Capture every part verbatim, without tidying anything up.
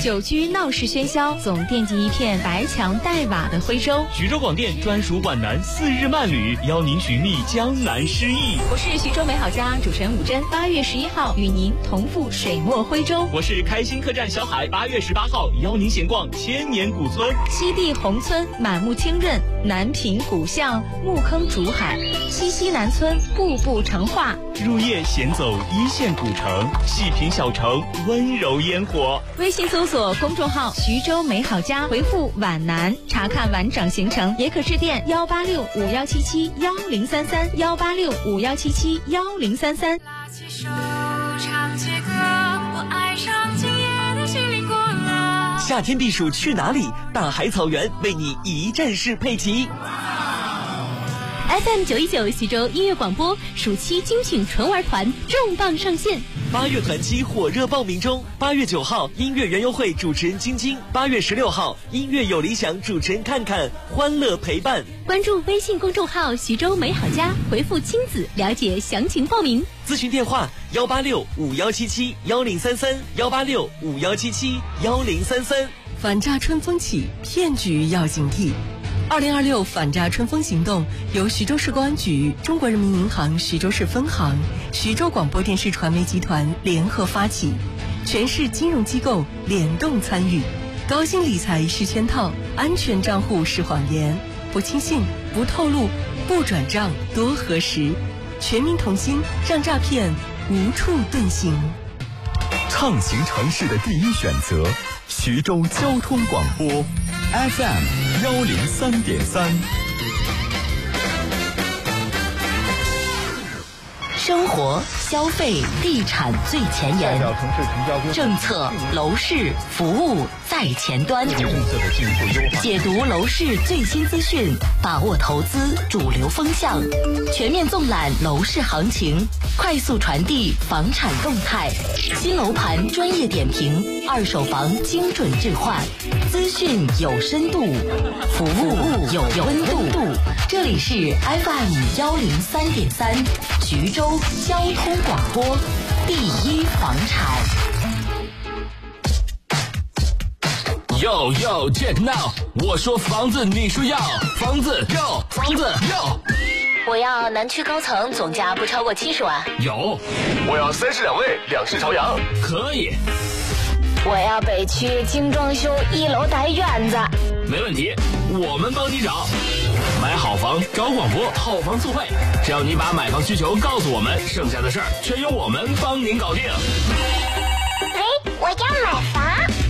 久居闹市喧嚣，总惦记一片白墙黛瓦的徽州。 徐州广电专属皖南四日慢旅，邀您寻觅江南诗意。 我是徐州美好家主持人武珍，八月十一号与您同赴水墨徽州。 我是开心客栈小海，八月十八号邀您闲逛千年古村。 西递宏村满目清润，南平古巷木坑竹海，西溪南村步步成画。 入夜闲走一线古城，细品小城温柔烟火。 微信搜索公众号徐州美好家，回复皖南查看完整行程，也可致电幺八六五幺七七幺零三三幺八六五幺七七幺零三三。 拉起手唱起歌，我爱上今夜的心灵过了。 夏天避暑去哪里？大海草原为你一站式配齐。 F M 九一九徐州音乐广播暑期精品纯玩团重磅上线， 八月团期火热报名中。八月九号，音乐园游会主持人晶晶；八月十六号，音乐有理想主持人看看，欢乐陪伴。 关注微信公众号徐州美好家，回复亲子了解详情报名。 咨询电话幺八六五幺七七幺零三三幺八六五幺七七幺零三三。 反诈春风起，骗局要警惕。二零二六反诈春风行动由徐州市公安局、中国人民银行徐州市分行、徐州广播电视传媒集团联合发起，全市金融机构联动参与。高薪理财是圈套，安全账户是谎言，不轻信、不透露、不转账多核实。全民同心，让诈骗无处遁形。 畅行城市的第一选择，徐州交通广播 F M 幺零三点三。 生活、消费、地产最前沿，政策、楼市、服务在前端，解读楼市最新资讯，把握投资主流风向，全面纵览楼市行情，快速传递房产动态，新楼盘专业点评，二手房精准置换，资讯有深度，服务有温度。这里是 F M 幺零三点三，徐州交通广播，第一房产。 Yo yo check now， 我说房子你说要，房子要，房子要。 我要南区高层，总价不超过七十万。 有。 我要三室两卫，两室朝阳。 可以。 我要北区精装修，一楼带院子。 没问题，我们帮你找。买好房找广播，好房速配，只要你把买房需求告诉我们，剩下的事儿全由我们帮您搞定。 哎，我要买房。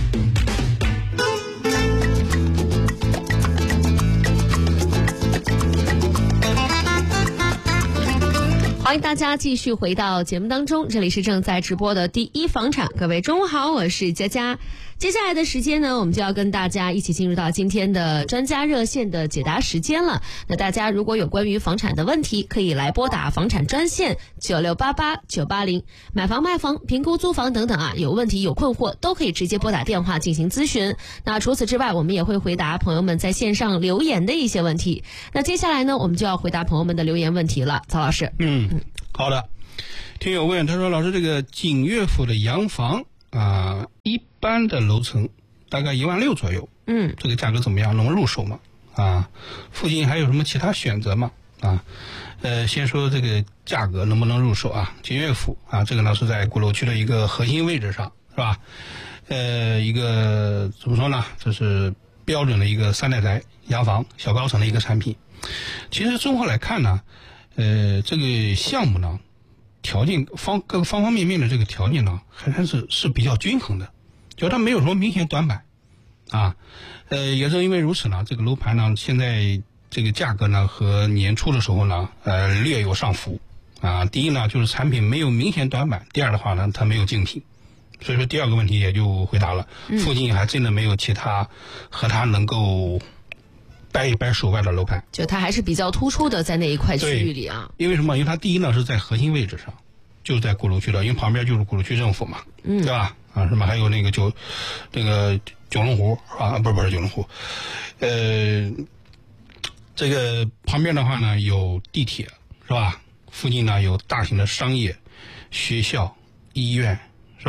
欢迎大家继续回到节目当中，这里是正在直播的第一房产，各位中午好，我是佳佳。接下来的时间呢，我们就要跟大家一起进入到今天的专家热线的解答时间了。那大家如果有关于房产的问题，可以来拨打房产专线九六八八九八零，买房卖房、评估租房等等啊，有问题有困惑都可以直接拨打电话进行咨询。那除此之外，我们也会回答朋友们在线上留言的一些问题。那接下来呢，我们就要回答朋友们的留言问题了，曹老师。 嗯，好的。听友问，他说老师，这个景岳府的洋房啊、呃，一般的楼层大概一万六左右， 嗯， 这个价格怎么样？能入手吗？啊，附近还有什么其他选择吗？啊，呃，先说这个价格能不能入手啊？景岳府啊，这个呢是在鼓楼区的一个核心位置上，是吧？呃，一个怎么说呢？这是标准的一个三代宅洋房小高层的一个产品。其实综合来看呢，呃，这个项目呢，条件方各个方方面面的这个条件呢，还还是是比较均衡的，就它没有什么明显短板，啊，呃，也正因为如此呢，这个楼盘呢，现在这个价格呢和年初的时候呢，呃，略有上浮，啊，第一呢就是产品没有明显短板，第二的话呢，它没有竞品，所以说第二个问题也就回答了，附近还真的没有其他和它能够掰一掰手腕的楼盘， 就它还是比较突出的在那一块区域里啊。 因为什么？因为它第一呢是在核心位置上，就是在鼓楼区的，因为旁边就是鼓楼区政府嘛，嗯，对吧？啊，什么还有那个九，那个九龙湖是吧？不是不是九龙湖，呃，这个旁边的话呢有地铁是吧？附近呢有大型的商业、学校、医院是吧？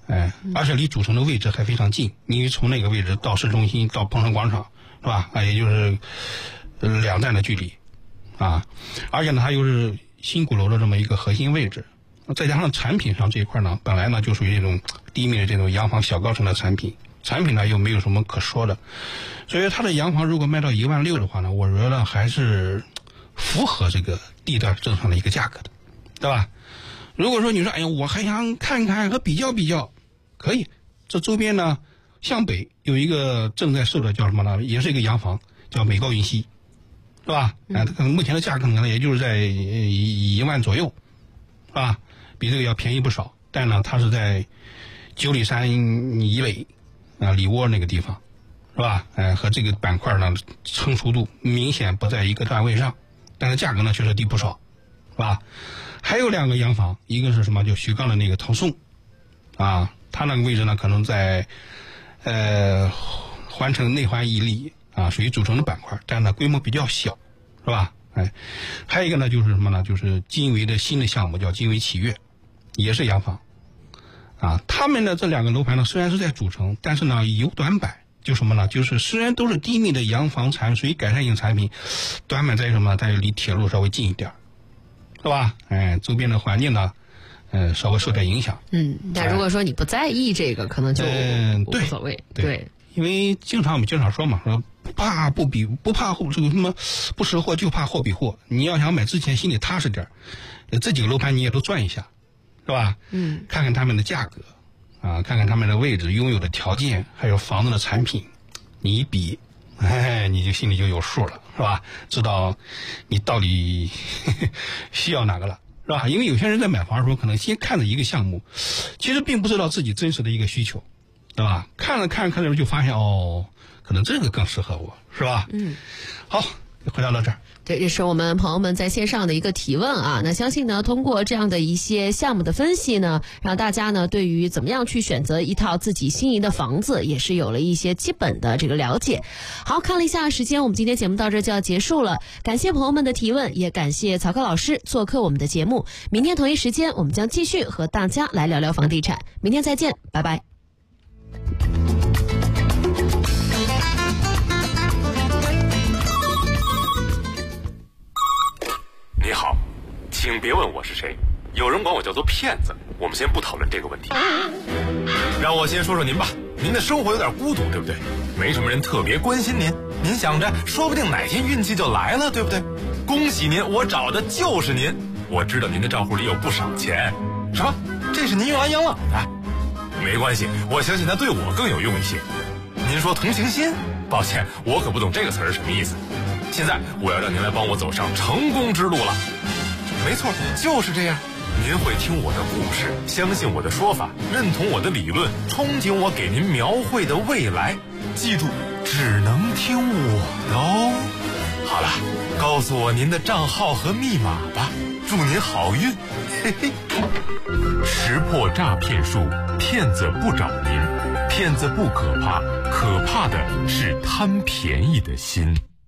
哎，而且离主城的位置还非常近，你从那个位置到市中心到鹏城广场，是吧？啊，也就是两站的距离，啊，而且呢，它又是新鼓楼的这么一个核心位置，再加上产品上这一块呢，本来呢就属于这种低密的这种洋房小高层的产品，产品呢又没有什么可说的，所以它的洋房如果卖到一万六的话呢，我觉得还是符合这个地段政策的一个价格的，对吧？如果说你说，哎呀，我还想看看和比较比较，可以。这周边呢，向北有一个正在售的叫什么呢？也是一个洋房，叫美高云溪，是吧？哎、嗯，可能目前的价格可能也就是在一一万左右，是吧？比这个要便宜不少。但呢，它是在九里山以北啊，里窝那个地方，是吧？哎，和这个板块呢，成熟度明显不在一个段位上，但是价格呢确实低不少，是吧？还有两个洋房，一个是什么？就徐刚的那个陶宋，啊，它那个位置呢，可能在呃环城内环以里啊，属于主城的板块，但呢规模比较小，是吧？哎，还有一个呢，就是什么呢？就是金维的新的项目叫金维启悦，也是洋房，啊，他们的这两个楼盘呢，虽然是在主城，但是呢有短板，就什么呢？就是虽然都是低密的洋房产，属于改善性产品，短板在于什么？在于离铁路稍微近一点。是吧？哎，周边的环境呢，呃，稍微受点影响。 嗯，但如果说你不在意这个，可能就无所谓。 对，对，因为经常我们经常说嘛，说不怕不比不怕货，这个什么不识货就怕货比货。你要想买之前心里踏实点，这几个楼盘你也都转一下，是吧？ 嗯， 看看他们的价格，啊，看看他们的位置、拥有的条件，还有房子的产品，你一比。哎，你就心里就有数了，是吧？知道你到底呵呵需要哪个了，是吧？因为有些人在买房的时候，可能先看了一个项目，其实并不知道自己真实的一个需求，对吧？看了看看着就发现，哦，可能这个更适合我，是吧？ 嗯， 好，回答到这儿。 对，这是我们朋友们在线上的一个提问啊。那相信呢，通过这样的一些项目的分析呢，让大家呢对于怎么样去选择一套自己心仪的房子，也是有了一些基本的这个了解。好，看了一下时间，我们今天节目到这就要结束了。感谢朋友们的提问，也感谢曹科老师做客我们的节目。明天同一时间，我们将继续和大家来聊聊房地产。明天再见，拜拜。 你好，请别问我是谁，有人管我叫做骗子，我们先不讨论这个问题。让我先说说您吧，您的生活有点孤独，对不对？没什么人特别关心您，您想着说不定哪天运气就来了，对不对？恭喜您，我找的就是您。我知道您的账户里有不少钱。什么？这是您用来养老的？没关系，我相信它对我更有用一些。您说同情心？抱歉，我可不懂这个词儿是什么意思。现在我要让您来帮我走上成功之路了。没错，就是这样。您会听我的故事，相信我的说法，认同我的理论，憧憬我给您描绘的未来。记住，只能听我的哦。好了，告诉我您的账号和密码吧，祝您好运。嘿嘿。识破诈骗术，骗子不找您，骗子不可怕，可怕的是贪便宜的心。